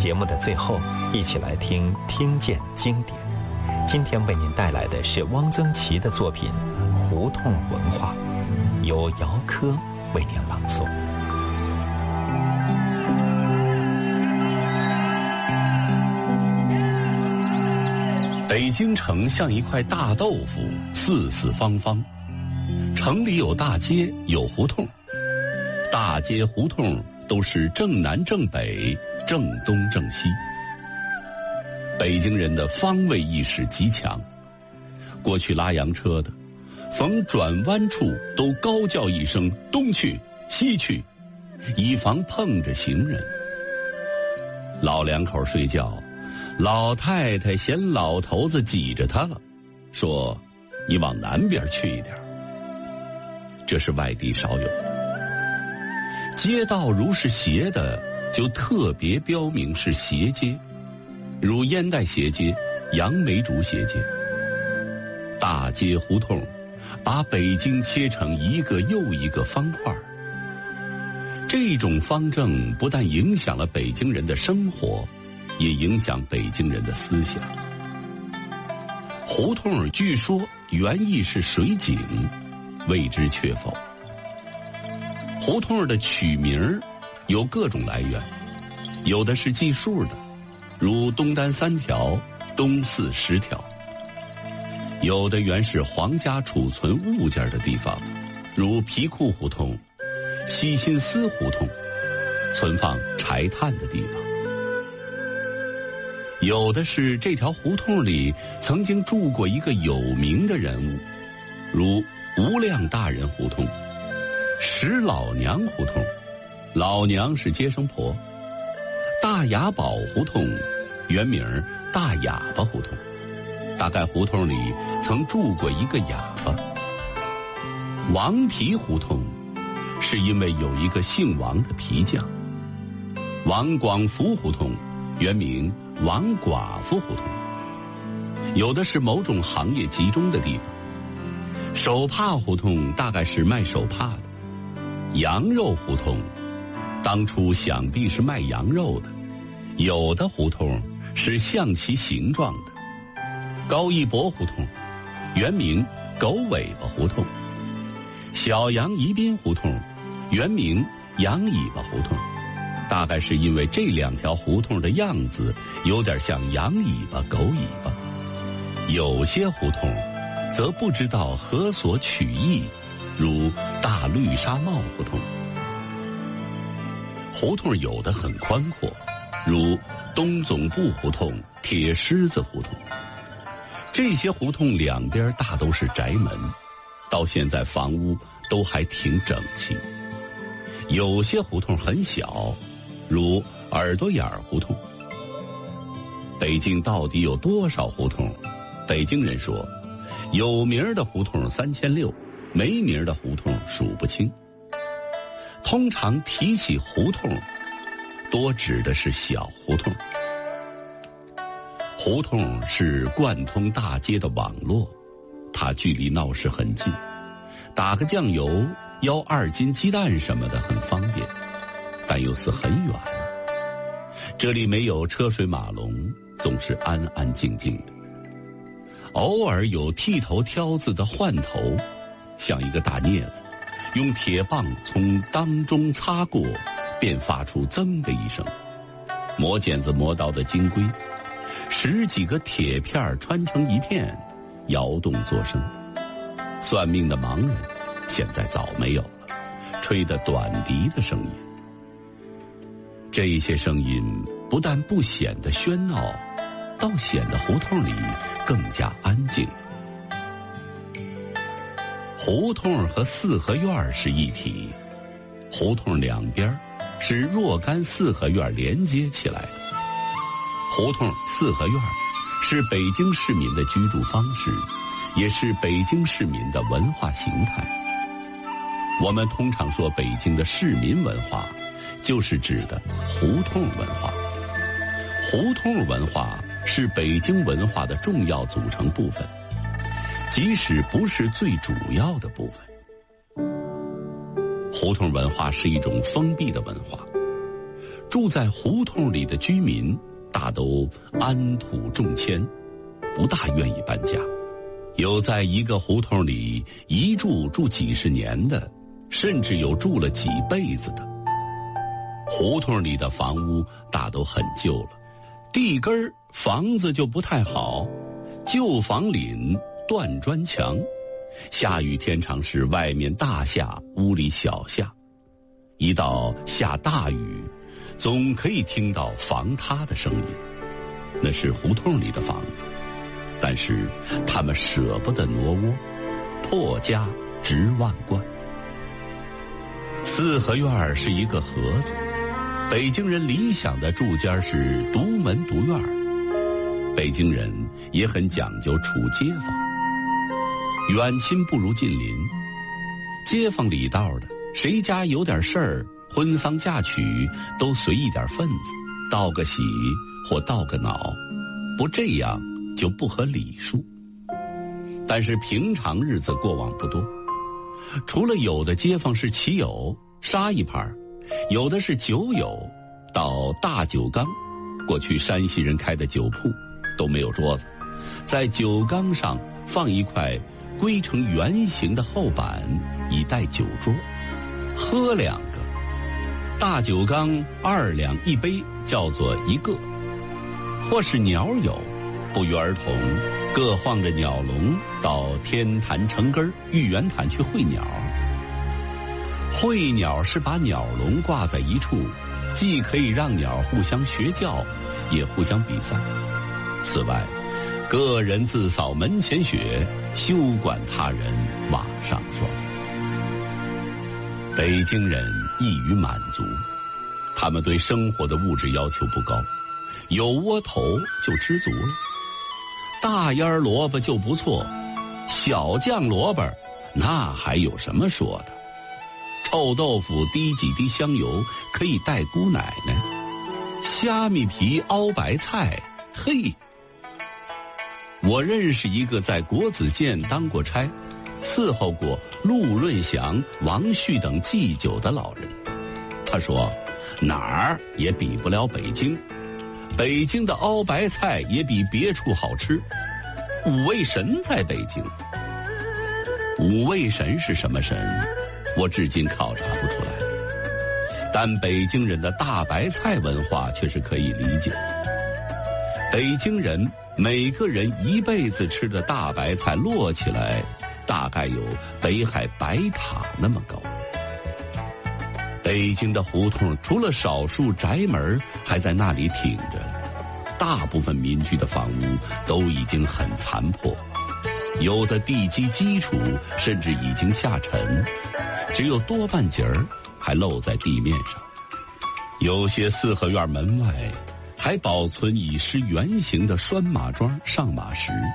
节目的最后，一起来听见经典。今天为您带来的是汪曾祺的作品《胡同文化》，由姚科为您朗诵。 北京城像一块大豆腐，四四方方。城里有大街，有胡同，大街胡同都是正南正北，正东正西。北京人的方位意识极强，过去拉洋车的，逢转弯处都高叫一声东去西去，以防碰着行人。老两口睡觉，老太太嫌老头子挤着他了，说你往南边去一点。这是外地少有的。街道如是斜的，就特别标明是斜街，如烟袋斜街、杨梅竹斜街。大街胡同把北京切成一个又一个方块。这种方正不但影响了北京人的生活，也影响北京人的思想。胡同据说原意是水井，未知确否。胡同的取名有各种来源，有的是计数的，如东单3条，东4 10条；有的原是皇家储存物件的地方，如皮库胡同、西新司胡同，存放柴炭的地方；有的是这条胡同里曾经住过一个有名的人物，如无量大人胡同、石老娘胡同，老娘是接生婆；大雅宝胡同，原名大哑巴胡同，大概胡同里曾住过一个哑巴。王皮胡同是因为有一个姓王的皮匠。王广福胡同原名王寡妇胡同，有的是某种行业集中的地方。手帕胡同大概是卖手帕的。羊肉胡同当初想必是卖羊肉的，有的胡同是像其形状的。高一博胡同原名狗尾巴胡同。小杨宜宾胡同原名羊尾巴胡同，大概是因为这2条胡同的样子有点像羊尾巴狗尾巴。有些胡同则不知道何所取意，如大绿纱帽胡同。胡同有的很宽阔，如东总部胡同、铁狮子胡同。这些胡同两边大都是宅门，到现在房屋都还挺整齐。有些胡同很小，如耳朵眼胡同。北京到底有多少胡同？北京人说，有名的胡同3600，没名的胡同数不清。通常提起胡同，多指的是小胡同。胡同是贯通大街的网络，它距离闹市很近，打个酱油、舀2斤鸡蛋什么的很方便，但又似很远。这里没有车水马龙，总是安安静静的。偶尔有剃头挑子的换头，像一个大镊子，用铁棒从当中擦过，便发出噌的一声。磨剪子磨刀的金龟，10几个铁片穿成一片，摇动作声。算命的盲人现在早没有了，吹得短笛的声音。这些声音不但不显得喧闹，倒显得胡同里更加安静。胡同和四合院是一体，胡同两边是若干四合院连接起来的。胡同四合院是北京市民的居住方式，也是北京市民的文化形态。我们通常说北京的市民文化，就是指的胡同文化。胡同文化是北京文化的重要组成部分，即使不是最主要的部分。胡同文化是一种封闭的文化， 住在胡同里的居民大都安土重迁，不大愿意搬家。有在一个胡同里一住几十年的，甚至有住了几辈子的。胡同里的房屋大都很旧了，地根儿房子就不太好，旧房檩断砖墙，下雨天常是外面大下，屋里小下。一到下大雨，总可以听到房塌的声音。那是胡同里的房子，但是他们舍不得挪窝，破家值万贯。四合院是一个盒子，北京人理想的住家是独门独院。北京人也很讲究处街坊，远亲不如近邻，街坊里道的，谁家有点事儿，婚丧嫁娶都随一点份子，道个喜或道个恼，不这样就不合礼数。但是平常日子过往不多，除了有的街坊是骑友杀一盘，有的是酒友到大酒缸，过去山西人开的酒铺都没有桌子，在酒缸上放一块规成圆形的厚板以代酒桌，喝2个，大酒缸2两一杯，叫做一个。或是鸟友，不约而同各晃着鸟笼到天坛城根玉渊潭去会鸟。会鸟是把鸟笼挂在一处，既可以让鸟互相学叫，也互相比赛。此外，个人自扫门前雪，休管他人瓦上霜。北京人易于满足，他们对生活的物质要求不高，有窝头就知足了。大烟萝卜就不错，小酱萝卜那还有什么说的？臭豆腐滴几滴香油可以带姑奶奶，虾米皮熬白菜，嘿！我认识一个在国子监当过差，伺候过陆润祥、王旭等祭酒的老人。他说，哪儿也比不了北京，北京的熬白菜也比别处好吃。五味神在北京，五味神是什么神？我至今考察不出来，但北京人的大白菜文化却是可以理解。北京人每个人一辈子吃的大白菜摞起来，大概有北海白塔那么高。北京的胡同除了少数宅门还在那里挺着，大部分民居的房屋都已经很残破，有的地基基础甚至已经下沉，只有多半截儿还露在地面上。有些四合院门外还保存已失原形的拴马桩、上马石。